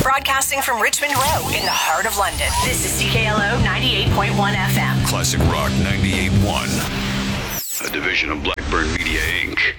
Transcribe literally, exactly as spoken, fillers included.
broadcasting from Richmond Row in the heart of London. This is C K L O ninety-eight point one F M. Classic Rock ninety-eight point one. A division of Blackburn Media, Incorporated.